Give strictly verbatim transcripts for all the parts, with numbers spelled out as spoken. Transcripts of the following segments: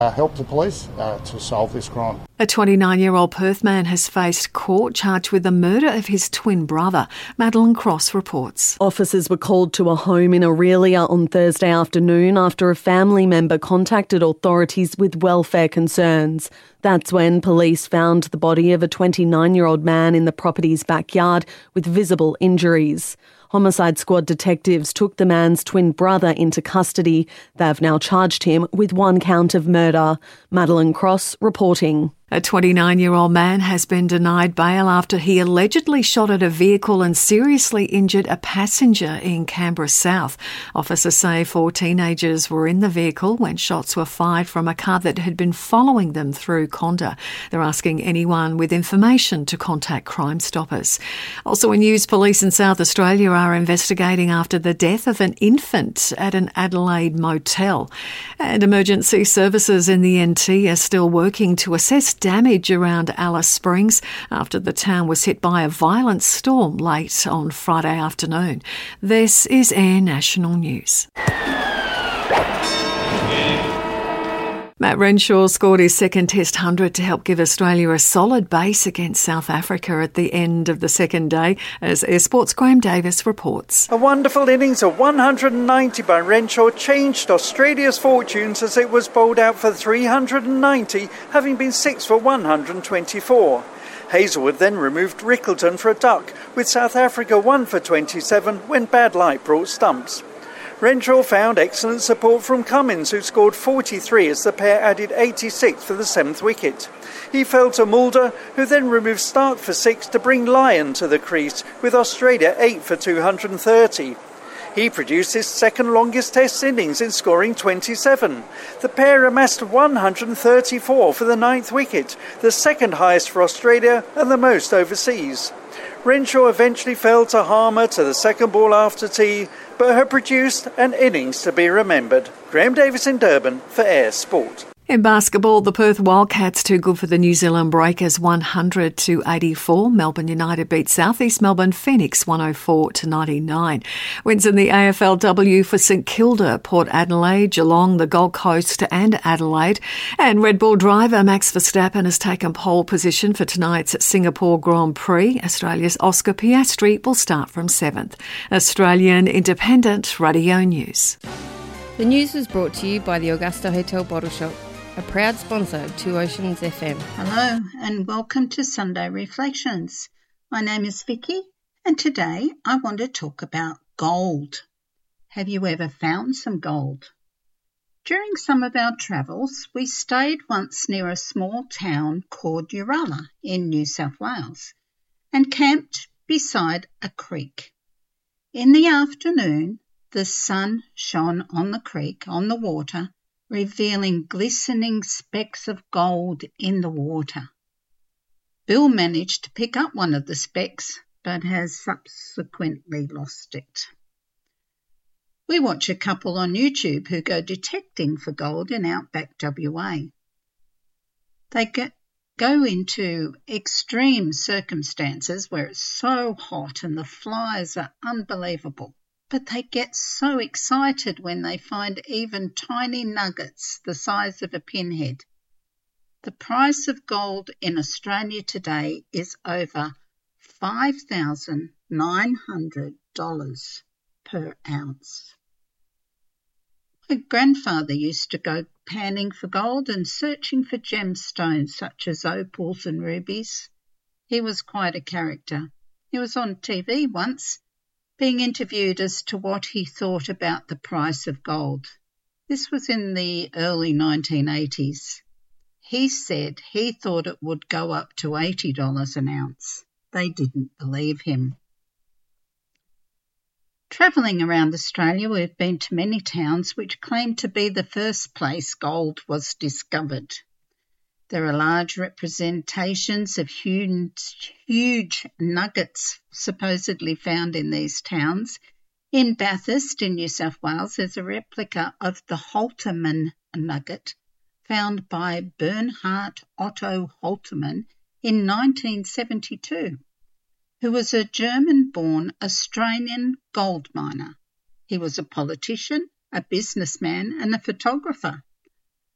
Uh, help the police uh, to solve this crime. A twenty-nine-year-old Perth man has faced court charged with the murder of his twin brother. Madeline Cross reports. Officers were called to a home in Aurelia on Thursday afternoon after a family member contacted authorities with welfare concerns. That's when police found the body of a twenty-nine-year-old man in the property's backyard with visible injuries. Homicide Squad detectives took the man's twin brother into custody. They've now charged him with one count of murder. Madeline Cross reporting. A twenty-nine-year-old man has been denied bail after he allegedly shot at a vehicle and seriously injured a passenger in Canberra South. Officers say four teenagers were in the vehicle when shots were fired from a car that had been following them through Conda. They're asking anyone with information to contact Crime Stoppers. Also in news, police in South Australia are investigating after the death of an infant at an Adelaide motel. And emergency services in the N T are still working to assess damage around Alice Springs after the town was hit by a violent storm late on Friday afternoon. This is Air National News. Matt Renshaw scored his second Test one hundred to help give Australia a solid base against South Africa at the end of the second day, as Air Sports' Graham Davis reports. A wonderful innings of one hundred ninety by Renshaw changed Australia's fortunes as it was bowled out for three hundred ninety, having been six for one hundred twenty-four. Hazelwood then removed Rickleton for a duck, with South Africa one for twenty-seven when bad light brought stumps. Renshaw found excellent support from Cummins, who scored forty-three as the pair added eighty-six for the seventh wicket. He fell to Mulder, who then removed Stark for six to bring Lyon to the crease, with Australia eight for two hundred thirty. He produced his second longest Test innings in scoring twenty-seven. The pair amassed one hundred thirty-four for the ninth wicket, the second highest for Australia and the most overseas. Renshaw eventually fell to Harmer to the second ball after tea, but had produced an innings to be remembered. Graham Davis in Durban for Air Sport. In basketball, the Perth Wildcats too good for the New Zealand Breakers, one hundred to eighty-four. Melbourne United beat South East Melbourne Phoenix one oh four to ninety-nine. Wins in the A F L W for St Kilda, Port Adelaide, Geelong, the Gold Coast and Adelaide. And Red Bull driver Max Verstappen has taken pole position for tonight's Singapore Grand Prix. Australia's Oscar Piastri will start from seventh. Australian Independent Radio News. The news was brought to you by the Augusta Hotel Bottle Shop, a proud sponsor of Two Oceans F M. Hello and welcome to Sunday Reflections. My name is Vicky and today I want to talk about gold. Have you ever found some gold? During some of our travels, we stayed once near a small town called Uralla in New South Wales and camped beside a creek. In the afternoon, the sun shone on the creek, on the water, revealing glistening specks of gold in the water. Bill managed to pick up one of the specks, but has subsequently lost it. We watch a couple on YouTube who go detecting for gold in outback W A. They get, go into extreme circumstances where it's so hot and the flies are unbelievable. But they get so excited when they find even tiny nuggets the size of a pinhead. The price of gold in Australia today is over five thousand nine hundred dollars per ounce. My grandfather used to go panning for gold and searching for gemstones such as opals and rubies. He was quite a character. He was on T V once, being interviewed as to what he thought about the price of gold. This was in the early nineteen eighties. He said he thought it would go up to eighty dollars an ounce. They didn't believe him. Travelling around Australia, we've been to many towns which claim to be the first place gold was discovered. There are large representations of huge, huge nuggets supposedly found in these towns. In Bathurst, in New South Wales, there's a replica of the Holtermann nugget found by Bernhard Otto Holtermann in nineteen seventy-two, who was a German-born Australian gold miner. He was a politician, a businessman and a photographer.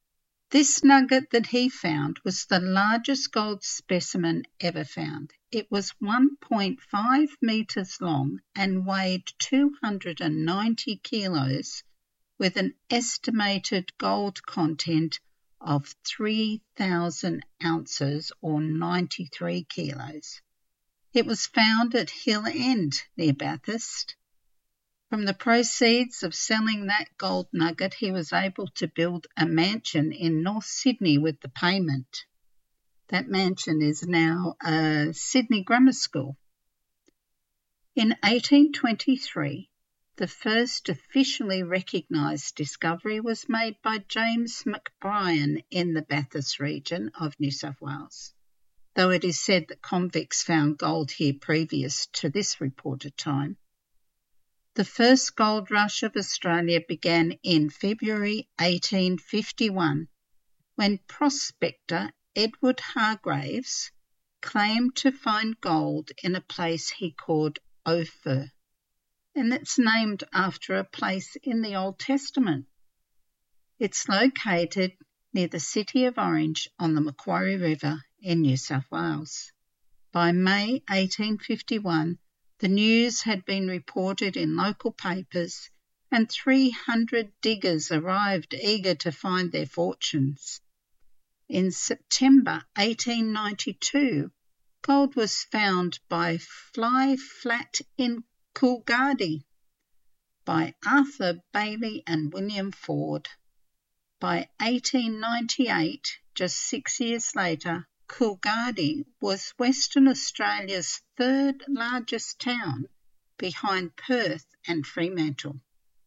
This nugget that he found was the largest gold specimen ever found. It was one point five metres long and weighed two hundred ninety kilos with an estimated gold content of three thousand ounces or ninety-three kilos. It was found at Hill End near Bathurst. From the proceeds of selling that gold nugget, he was able to build a mansion in North Sydney with the payment. That mansion is now a Sydney Grammar School. In eighteen twenty-three, the first officially recognised discovery was made by James McBrien in the Bathurst region of New South Wales, though it is said that convicts found gold here previous to this reported time. The first gold rush of Australia began in February eighteen fifty-one, when prospector Edward Hargraves claimed to find gold in a place he called Ophir, and it's named after a place in the Old Testament. It's located near the city of Orange on the Macquarie River in New South Wales. By May eighteen fifty-one, the news had been reported in local papers and three hundred diggers arrived eager to find their fortunes. In September eighteen ninety-two, gold was found by Fly Flat in Coolgardie, by Arthur Bailey and William Ford. By eighteen ninety-eight, just six years later, Coolgardie was Western Australia's third largest town behind Perth and Fremantle.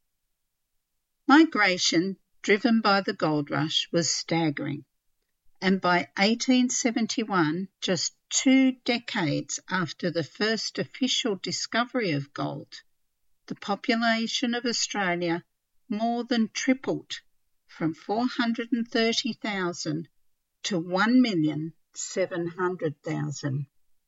Migration driven by the gold rush was staggering, and by eighteen seventy-one, just two decades after the first official discovery of gold, the population of Australia more than tripled from four hundred thirty thousand to one million seven hundred thousand.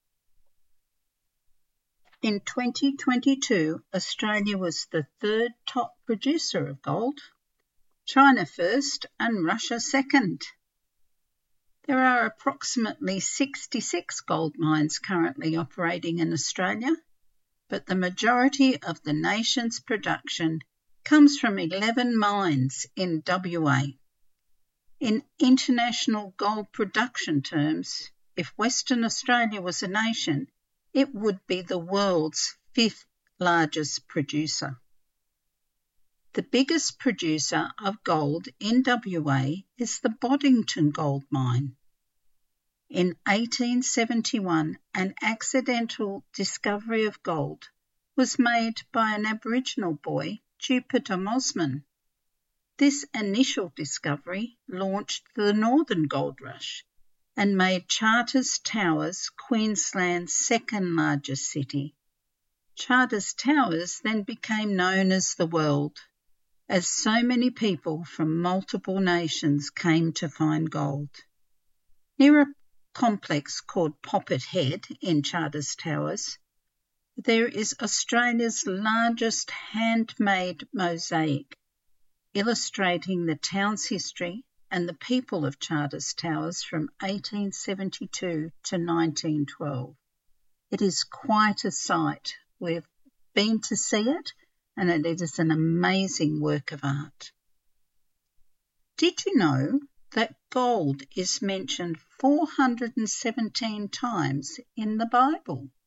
In twenty twenty-two, Australia was the third top producer of gold, China first and Russia second. There are approximately sixty-six gold mines currently operating in Australia, but the majority of the nation's production comes from eleven mines in W A. In international gold production terms, if Western Australia was a nation, it would be the world's fifth largest producer. The biggest producer of gold in W A is the Boddington Gold Mine. In eighteen seventy-one, an accidental discovery of gold was made by an Aboriginal boy, Jupiter Mosman. This initial discovery launched the Northern Gold Rush and made Charters Towers Queensland's second largest city. Charters Towers then became known as the World, as so many people from multiple nations came to find gold. Near a complex called Poppet Head in Charters Towers, there is Australia's largest handmade mosaic, illustrating the town's history and the people of Charters Towers from eighteen seventy-two to nineteen twelve. It is quite a sight. We've been to see it, and it is an amazing work of art. Did you know that gold is mentioned four hundred seventeen times in the Bible?